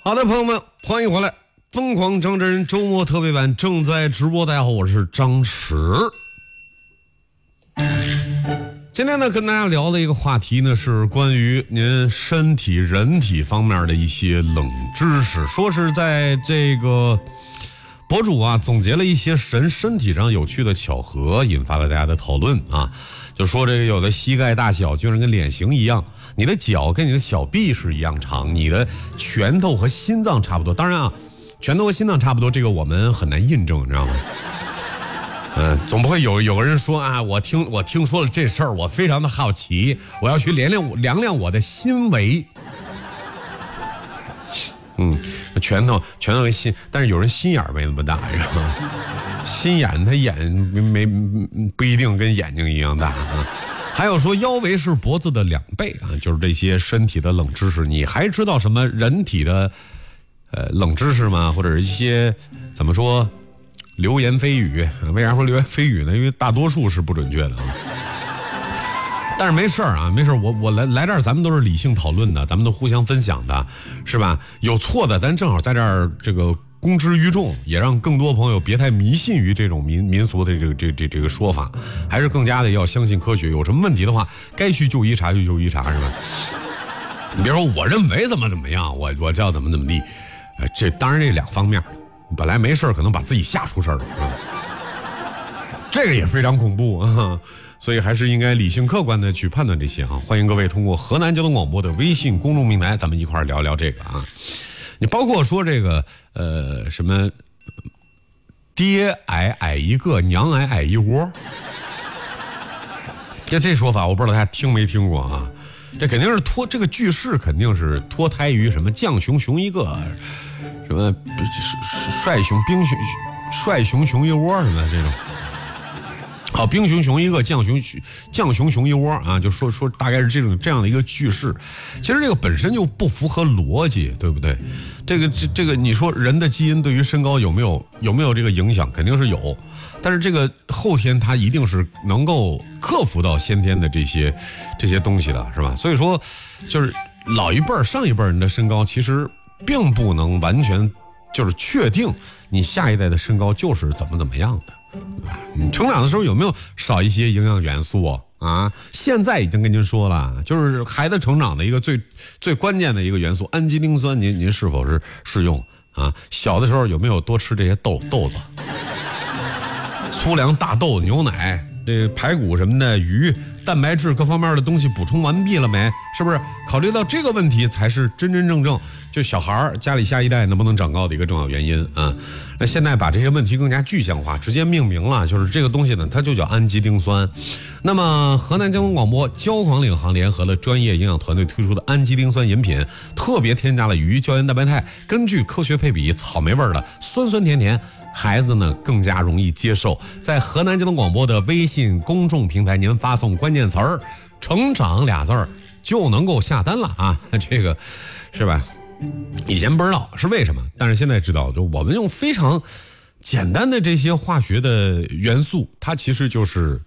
好的，朋友们，欢迎回来，疯狂张真人周末特别版正在直播。大家好，我是张弛。今天呢，跟大家聊的一个话题呢，是关于您身体、人体方面的一些冷知识。说是在这个博主啊，总结了一些身体上有趣的巧合，引发了大家的讨论啊。就说这个有的膝盖大小居然跟脸型一样，你的脚跟你的小臂是一样长，你的拳头和心脏差不多。当然啊，拳头和心脏差不多，这个我们很难印证，你知道吗？总不会有个人说啊，我听说了这事儿，我非常的好奇，我要去量量我的心围。拳头跟心，但是有人心眼没那么大，是吧？心眼他眼不一定跟眼睛一样大啊。还有说腰围是脖子的2倍啊，就是这些身体的冷知识。你还知道什么人体的冷知识吗？或者是一些怎么说流言蜚语？为啥说流言蜚语呢？因为大多数是不准确的啊。但是没事啊，没事，我来这儿，咱们都是理性讨论的，咱们都互相分享的，是吧？有错的，咱正好在这儿这个公之于众，也让更多朋友别太迷信于这种民俗的这个说法，还是更加的要相信科学。有什么问题的话，该去就医查就医查，是吧？你别说我认为怎么样，我知道怎么地，这当然这2方面，本来没事可能把自己吓出事儿了，是吧？这个也非常恐怖啊。所以还是应该理性客观的去判断这些啊！欢迎各位通过河南交通广播的微信公众平台，咱们一块儿聊聊这个啊。你包括说这个什么爹矮一个，娘矮一窝，这说法我不知道大家听没听过啊？这肯定是这个句式肯定是脱胎于什么将熊一个，什么帅熊一窝什么这种。好，兵熊一个，将熊一窝啊，就说大概是这样的一个句式。其实这个本身就不符合逻辑，对不对？这个你说人的基因对于身高有没有这个影响？肯定是有，但是这个后天它一定是能够克服到先天的这些东西的，是吧？所以说，就是老一辈儿、上一辈人的身高其实并不能完全就是确定你下一代的身高就是怎么样的。你成长的时候有没有少一些营养元素啊？现在已经跟您说了，就是孩子成长的一个最关键的一个元素氨基丁酸，您是否是适用啊？小的时候有没有多吃这些豆子、粗粮、大豆、牛奶、这排骨什么的、鱼、蛋白质各方面的东西补充完毕了没？是不是考虑到这个问题才是真正就小孩家里下一代能不能长高的一个重要原因啊？那现在把这些问题更加具象化，直接命名了，就是这个东西呢，它就叫氨基丁酸。那么河南交通广播交广领航联合了专业营养团队推出的氨基丁酸饮品，特别添加了鱼胶原蛋白肽，根据科学配比，草莓味的酸甜，孩子呢更加容易接受。在河南交通广播的微信公众平台，您发送关键词儿“成长”2字儿就能够下单了啊！这个是吧？以前不知道是为什么，但是现在知道，就我们用非常简单的这些化学的元素，它其实就是